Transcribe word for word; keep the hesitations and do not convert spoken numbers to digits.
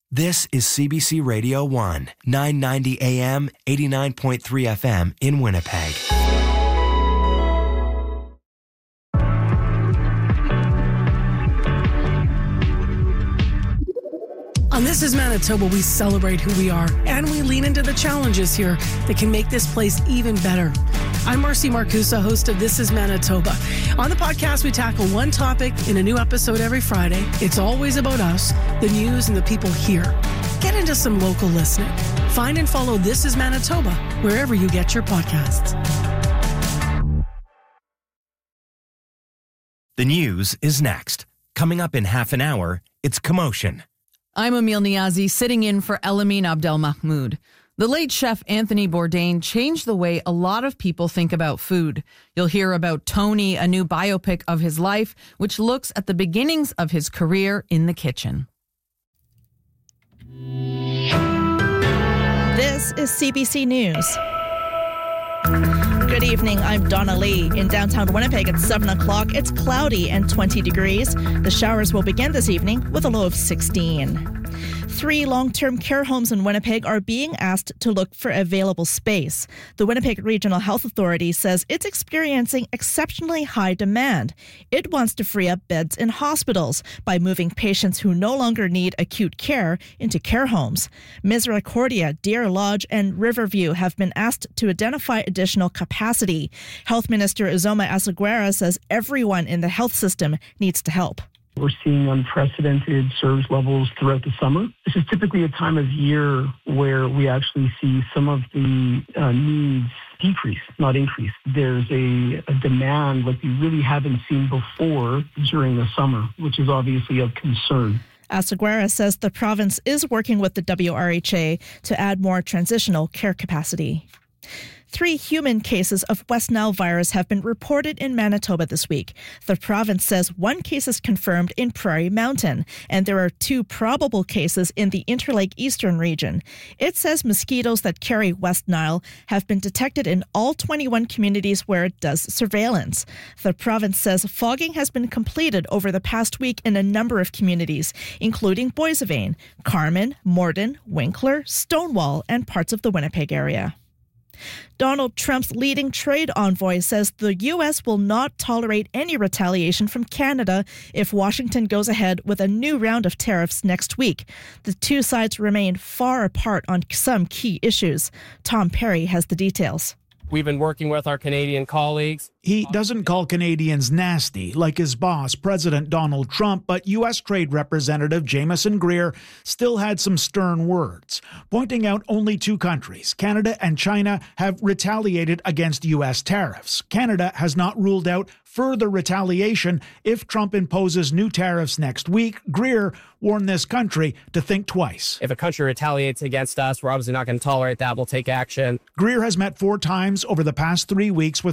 This is C B C Radio one, nine ninety A M, eighty-nine point three F M in Winnipeg. On This is Manitoba, we celebrate who we are, and we lean into the challenges here that can make this place even better. I'm Marcy Marcusa, host of This is Manitoba. On the podcast, we tackle one topic in a new episode every Friday. It's always about us, the news, and the people here. Get into some local listening. Find and follow This is Manitoba wherever you get your podcasts. The news is next. Coming up in half an hour, it's Commotion. I'm Emil Niazi, sitting in for Elamine Abdelmahmoud. The late chef Anthony Bourdain changed the way a lot of people think about food. You'll hear about Tony, a new biopic of his life, which looks at the beginnings of his career in the kitchen. This is C B C News. Good evening, I'm Donna Lee. In downtown Winnipeg at seven o'clock, it's cloudy and twenty degrees. The showers will begin this evening with a low of sixteen. Three long-term care homes in Winnipeg are being asked to look for available space. The Winnipeg Regional Health Authority says it's experiencing exceptionally high demand. It wants to free up beds in hospitals by moving patients who no longer need acute care into care homes. Misericordia, Deer Lodge, and Riverview have been asked to identify additional capacity. Health Minister Uzoma Asaguera says everyone in the health system needs to help. We're seeing unprecedented surge levels throughout the summer. This is typically a time of year where we actually see some of the uh, needs decrease, not increase. There's a, a demand like we really haven't seen before during the summer, which is obviously of concern. Asaguera says the province is working with the W R H A to add more transitional care capacity. Three human cases of West Nile virus have been reported in Manitoba this week. The province says one case is confirmed in Prairie Mountain, and there are two probable cases in the Interlake Eastern region. It says mosquitoes that carry West Nile have been detected in all twenty-one communities where it does surveillance. The province says fogging has been completed over the past week in a number of communities, including Boissevain, Carman, Morden, Winkler, Stonewall, and parts of the Winnipeg area. Donald Trump's leading trade envoy says the U S will not tolerate any retaliation from Canada if Washington goes ahead with a new round of tariffs next week. The two sides remain far apart on some key issues. Tom Perry has the details. We've been working with our Canadian colleagues. He doesn't call Canadians nasty like his boss, President Donald Trump, but U S Trade Representative Jameson Greer still had some stern words, pointing out only two countries, Canada and China, have retaliated against U S tariffs. Canada has not ruled out further retaliation if Trump imposes new tariffs next week. Greer warned this country to think twice. If a country retaliates against us, we're obviously not going to tolerate that. We'll take action. Greer has met four times over the past three weeks with